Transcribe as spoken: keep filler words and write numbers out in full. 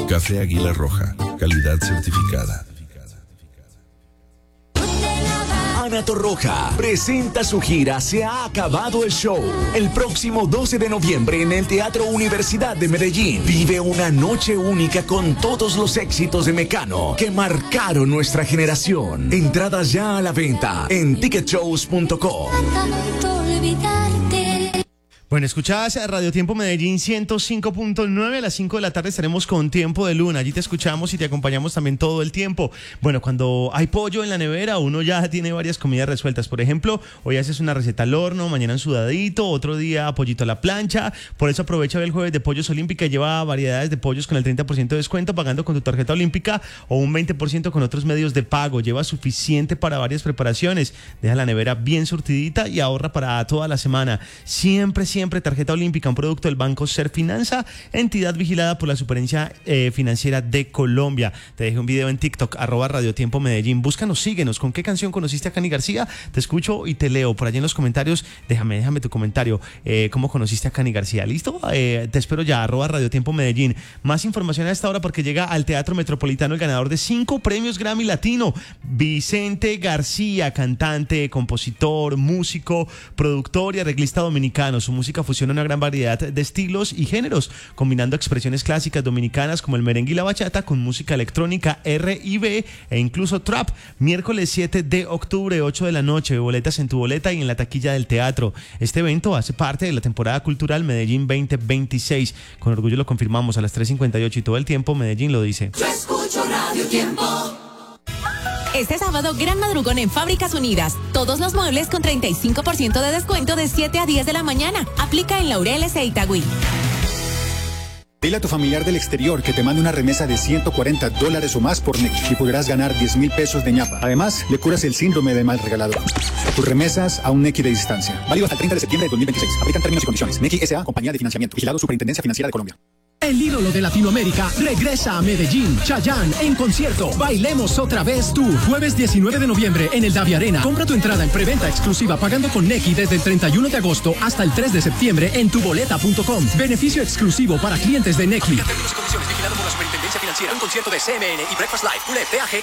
Café Águila Roja, calidad certificada. Ana Torroja presenta su gira Se ha acabado el show. El próximo doce de noviembre en el Teatro Universidad de Medellín. Vive una noche única con todos los éxitos de Mecano que marcaron nuestra generación. Entradas ya a la venta en ticket shows punto com. Bueno, escuchás a Radio Tiempo Medellín ciento cinco punto nueve. A las cinco de la tarde estaremos con Tiempo de Luna. Allí te escuchamos y te acompañamos también todo el tiempo. Bueno, cuando hay pollo en la nevera, uno ya tiene varias comidas resueltas. Por ejemplo, hoy haces una receta al horno, mañana un sudadito, otro día pollito a la plancha. Por eso aprovecha el jueves de Pollos Olímpica y lleva variedades de pollos con el treinta por ciento de descuento pagando con tu tarjeta olímpica o un veinte por ciento con otros medios de pago. Lleva suficiente para varias preparaciones. Deja la nevera bien surtidita y ahorra para toda la semana. Siempre, siempre tarjeta olímpica, un producto del Banco Serfinanza, entidad vigilada por la Superintendencia eh, Financiera de Colombia. Te dejé un video en TikTok, arroba Radio Tiempo Medellín. Búscanos, síguenos. ¿Con qué canción conociste a Cani García? Te escucho y te leo. Por allí en los comentarios, déjame, déjame tu comentario. Eh, ¿Cómo conociste a Cani García? ¿Listo? Eh, te espero ya, arroba Radio Tiempo Medellín. Más información a esta hora porque llega al Teatro Metropolitano el ganador de cinco premios Grammy Latino, Vicente García, cantante, compositor, músico, productor y arreglista dominicano. Su música fusiona una gran variedad de estilos y géneros, combinando expresiones clásicas dominicanas como el merengue y la bachata con música electrónica, R y B e incluso trap. Miércoles siete de octubre, ocho de la noche, boletas en tu boleta y en la taquilla del teatro. Este evento hace parte de la temporada cultural Medellín veinte veintiséis. Con orgullo lo confirmamos a las tres cincuenta y ocho y todo el tiempo Medellín lo dice. Yo escucho Radio Tiempo. Este sábado, gran madrugón en Fábricas Unidas. Todos los muebles con treinta y cinco por ciento de descuento de siete a diez de la mañana. Aplica en Laureles e Itagüí. Dile a tu familiar del exterior que te mande una remesa de ciento cuarenta dólares o más por Nequi y podrás ganar diez mil pesos de ñapa. Además, le curas el síndrome del mal regalador. Tus remesas a un Nequi de distancia. Válido hasta el treinta de septiembre de dos mil veintiséis. Aplican términos y condiciones. Nequi S A, compañía de financiamiento. Vigilado Superintendencia Financiera de Colombia. El ídolo de Latinoamérica regresa a Medellín. Chayanne en concierto. Bailemos otra vez tú. Jueves diecinueve de noviembre en el Davi Arena. Compra tu entrada en preventa exclusiva pagando con Nequi desde el treinta y uno de agosto hasta el tres de septiembre en tu boleta punto com. Beneficio exclusivo para clientes de Nequi. Términos y condiciones. Vigilado por la Superintendencia Financiera. Un concierto de C M N y Breakfast Live. U L E P A G